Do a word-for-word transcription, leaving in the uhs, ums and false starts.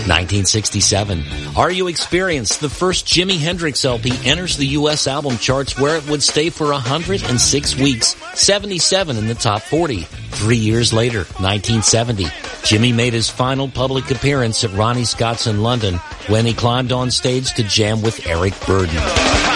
nineteen sixty-seven, Are You Experienced? The first Jimi Hendrix L P enters the U S album charts where it would stay for one hundred six weeks, seventy-seven in the top forty. Three years later, nineteen seventy, Jimmy made his final public appearance at Ronnie Scott's in London when he climbed on stage to jam with Eric Burdon.